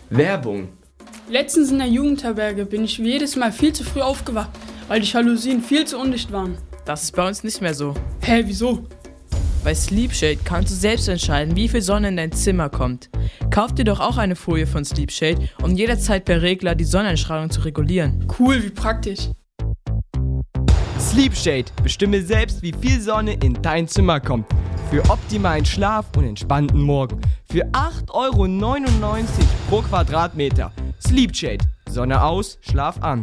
Werbung. Letztens in der Jugendherberge bin ich jedes Mal viel zu früh aufgewacht, weil die Jalousien viel zu undicht waren. Das ist bei uns nicht mehr so. Hä, wieso? Bei Sleepshade kannst du selbst entscheiden, wie viel Sonne in dein Zimmer kommt. Kauf dir doch auch eine Folie von Sleepshade, um jederzeit per Regler die Sonneneinstrahlung zu regulieren. Cool, wie praktisch. Sleepshade. Bestimme selbst, wie viel Sonne in dein Zimmer kommt. Für optimalen Schlaf und entspannten Morgen. Für 8,99 € pro Quadratmeter. Sleepshade. Sonne aus, Schlaf an.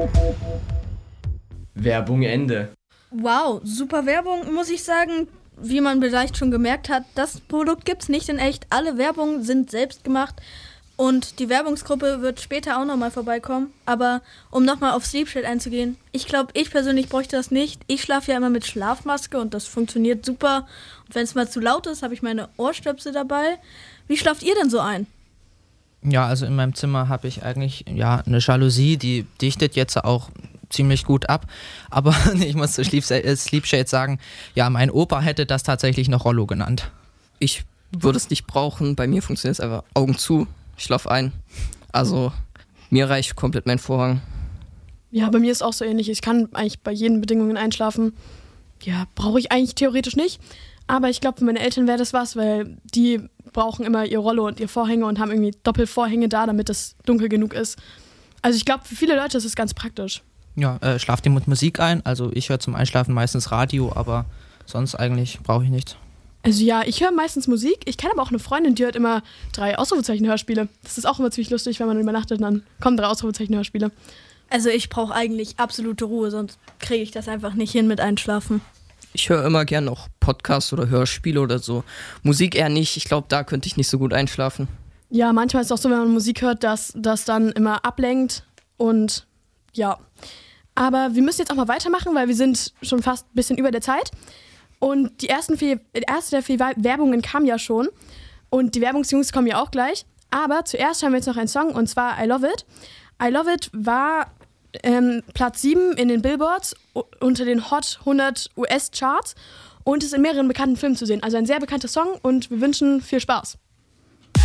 Werbung Ende. Wow, super Werbung, muss ich sagen. Wie man vielleicht schon gemerkt hat, das Produkt gibt's nicht in echt. Alle Werbungen sind selbst gemacht. Und die Werbungsgruppe wird später auch nochmal vorbeikommen. Aber um nochmal auf Sleepshade einzugehen, ich glaube, ich persönlich bräuchte das nicht. Ich schlafe ja immer mit Schlafmaske und das funktioniert super. Und wenn es mal zu laut ist, habe ich meine Ohrstöpsel dabei. Wie schlaft ihr denn so ein? Ja, also in meinem Zimmer habe ich eigentlich eine Jalousie, die dichtet jetzt auch ziemlich gut ab. Aber ich muss zu Sleepshade sagen, ja, mein Opa hätte das tatsächlich noch Rollo genannt. Ich würde es nicht brauchen. Bei mir funktioniert es einfach Augen zu. Ich schlafe ein. Also mir reicht komplett mein Vorhang. Ja, bei mir ist auch so ähnlich. Ich kann eigentlich bei jeden Bedingungen einschlafen. Ja, brauche ich eigentlich theoretisch nicht. Aber ich glaube, für meine Eltern wäre das was, weil die brauchen immer ihr Rollo und ihr Vorhänge und haben irgendwie Doppelvorhänge da, damit es dunkel genug ist. Also ich glaube, für viele Leute ist es ganz praktisch. Ja, schlaft ihr mit Musik ein? Also ich höre zum Einschlafen meistens Radio, aber sonst eigentlich brauche ich nichts. Also ja, ich höre meistens Musik. Ich kenne aber auch eine Freundin, die hört immer 3 Ausrufezeichen-Hörspiele. Das ist auch immer ziemlich lustig, wenn man übernachtet und dann kommen 3 Ausrufezeichen-Hörspiele. Also ich brauche eigentlich absolute Ruhe, sonst kriege ich das einfach nicht hin mit Einschlafen. Ich höre immer gern noch Podcasts oder Hörspiele oder so. Musik eher nicht. Ich glaube, da könnte ich nicht so gut einschlafen. Ja, manchmal ist es auch so, wenn man Musik hört, dass das dann immer ablenkt und ja. Aber wir müssen jetzt auch mal weitermachen, weil wir sind schon fast ein bisschen über der Zeit. Und die erste der 4 Werbungen kam ja schon. Und die Werbungsjungs kommen ja auch gleich. Aber zuerst haben wir jetzt noch einen Song, und zwar I Love It. I Love It war Platz 7 in den Billboards unter den Hot 100 US-Charts und ist in mehreren bekannten Filmen zu sehen. Also ein sehr bekannter Song und wir wünschen viel Spaß.